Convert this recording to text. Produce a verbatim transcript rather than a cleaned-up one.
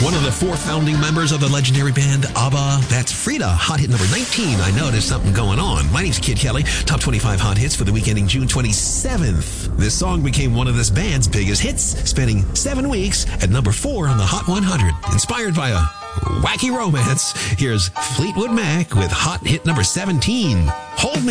One of the four founding members of the legendary band ABBA, that's Frida, hot hit number nineteen. I know there's something going on. My name's Kid Kelly. Top twenty-five hot hits for the week ending June twenty-seventh. This song became one of this band's biggest hits, spending seven weeks at number four on the Hot one hundred. Inspired by a wacky romance, here's Fleetwood Mac with hot hit number seventeen, Hold Me.